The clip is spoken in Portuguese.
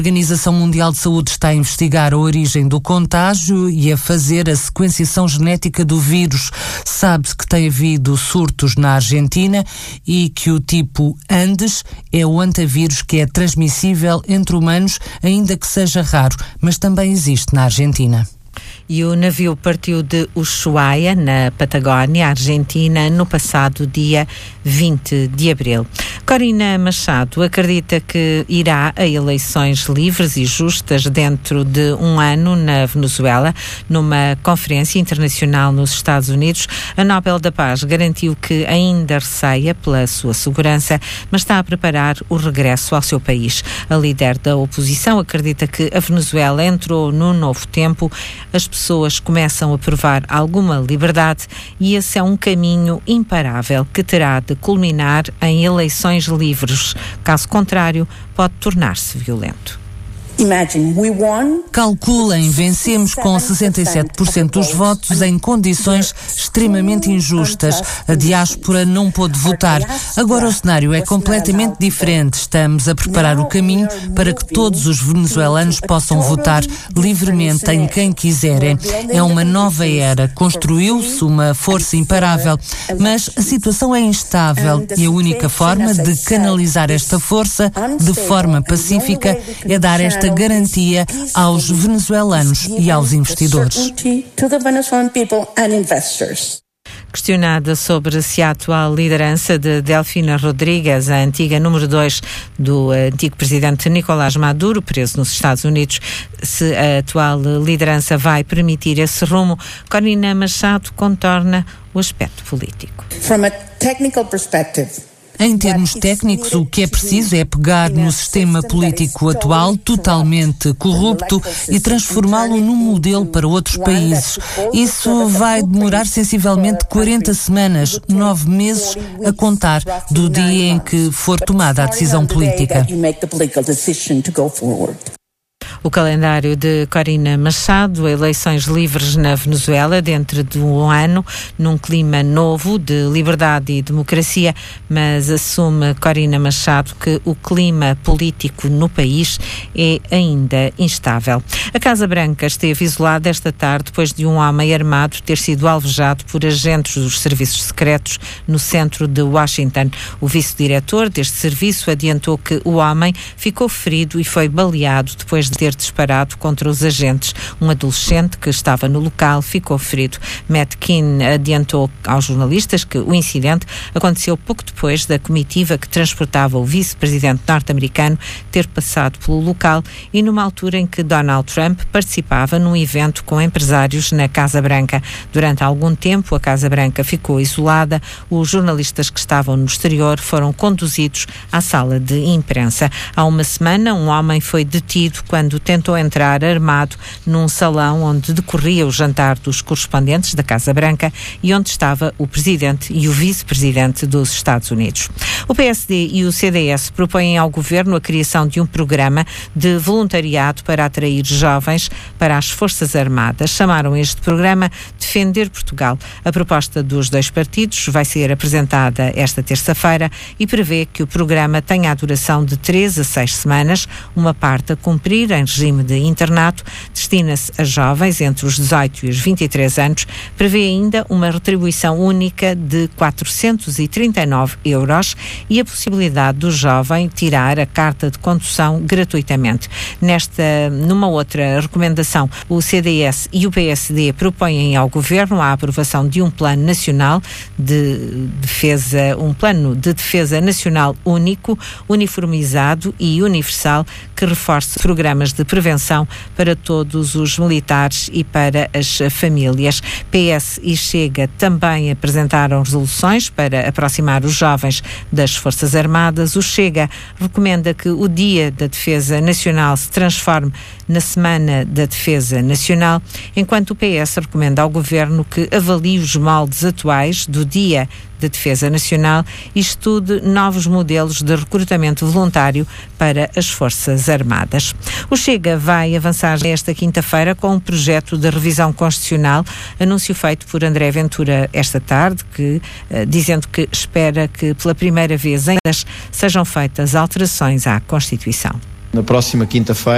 A Organização Mundial de Saúde está a investigar a origem do contágio e a fazer a sequenciação genética do vírus. Sabe-se que tem havido surtos na Argentina e que o tipo Andes é o antavírus que é transmissível entre humanos, ainda que seja raro, mas também existe na Argentina. E o navio partiu de Ushuaia, na Patagónia, Argentina, no passado dia 20 de abril. Corina Machado acredita que irá a eleições livres e justas dentro de um ano na Venezuela. Numa conferência internacional nos Estados Unidos, a Nobel da Paz garantiu que ainda receia pela sua segurança, mas está a preparar o regresso ao seu país. A líder da oposição acredita que a Venezuela entrou num novo tempo. As pessoas começam a provar alguma liberdade e esse é um caminho imparável que terá de culminar em eleições livres. Caso contrário, pode tornar-se violento. Calculem, vencemos com 67% dos votos em condições extremamente injustas. A diáspora não pôde votar. Agora o cenário é completamente diferente. Estamos a preparar o caminho para que todos os venezuelanos possam votar livremente em quem quiserem. É uma nova era. Construiu-se uma força imparável, mas a situação é instável e a única forma de canalizar esta força de forma pacífica é dar esta garantia aos venezuelanos e aos investidores. Questionada sobre se a atual liderança de Delfina Rodríguez, a antiga número 2 do antigo presidente Nicolás Maduro, preso nos Estados Unidos, se a atual liderança vai permitir esse rumo, Corina Machado contorna o aspecto político. From a technical perspective, em termos técnicos, o que é preciso é pegar no sistema político atual, totalmente corrupto, e transformá-lo num modelo para outros países. Isso vai demorar sensivelmente 40 semanas, 9 meses a contar do dia em que for tomada a decisão política. O calendário de Corina Machado, eleições livres na Venezuela dentro de um ano, num clima novo de liberdade e democracia, mas assume Corina Machado que o clima político no país é ainda instável. A Casa Branca esteve isolada esta tarde depois de um homem armado ter sido alvejado por agentes dos serviços secretos no centro de Washington. O vice-diretor deste serviço adiantou que o homem ficou ferido e foi baleado depois de ter disparado contra os agentes. Um adolescente que estava no local ficou ferido. Matt Keane adiantou aos jornalistas que o incidente aconteceu pouco depois da comitiva que transportava o vice-presidente norte-americano ter passado pelo local e numa altura em que Donald Trump participava num evento com empresários na Casa Branca. Durante algum tempo, a Casa Branca ficou isolada. Os jornalistas que estavam no exterior foram conduzidos à sala de imprensa. Há uma semana, um homem foi detido quando tentou entrar armado num salão onde decorria o jantar dos correspondentes da Casa Branca e onde estava o presidente e o vice-presidente dos Estados Unidos. O PSD e o CDS propõem ao governo a criação de um programa de voluntariado para atrair jovens para as Forças Armadas. Chamaram este programa Defender Portugal. A proposta dos dois partidos vai ser apresentada esta terça-feira e prevê que o programa tenha a duração de 3 a 6 semanas, uma parte a cumprir em regime de internato, destina-se a jovens entre os 18 e os 23 anos, prevê ainda uma retribuição única de 439 euros e a possibilidade do jovem tirar a carta de condução gratuitamente. Numa outra recomendação, o CDS e o PSD propõem ao Governo a aprovação de um plano nacional de defesa, um plano de defesa nacional único, uniformizado e universal que reforce programas de prevenção para todos os militares e para as famílias. PS e Chega também apresentaram resoluções para aproximar os jovens das Forças Armadas. O Chega recomenda que o Dia da Defesa Nacional se transforme na Semana da Defesa Nacional, enquanto o PS recomenda ao Governo que avalie os moldes atuais do Dia da Defesa Nacional e estude novos modelos de recrutamento voluntário para as Forças Armadas. O Chega vai avançar esta quinta-feira com um projeto de revisão constitucional, anúncio feito por André Ventura esta tarde, dizendo que espera que pela primeira vez sejam feitas alterações à Constituição. Na próxima quinta-feira